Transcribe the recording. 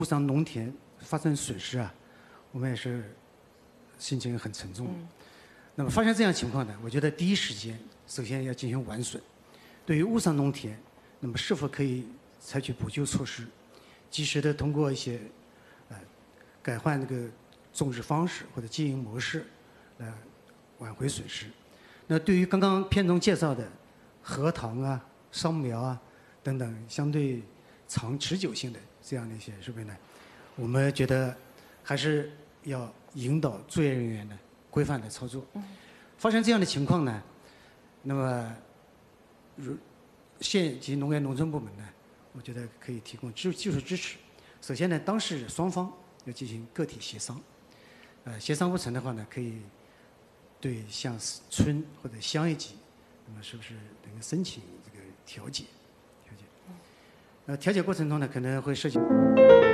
误伤农田发生损失啊，我们也是心情很沉重。那么发生这样情况呢，我觉得第一时间首先要进行完损。对于误伤农田，那么是否可以采取补救措施，及时的通过一些改换这个种植方式或者经营模式来挽回损失。那对于刚刚片中介绍的核桃啊、桑苗啊等等相对长持久性的这样的一些设备呢，我们觉得还是要引导作业人员呢规范的操作。发生这样的情况呢，那么县级农业农村部门呢，我觉得可以提供技术支持。首先呢，当事双方要进行个体协商，协商不成的话呢，可以对像村或者乡一级，那么是不是能够申请这个调解？调解过程中呢，可能会涉及。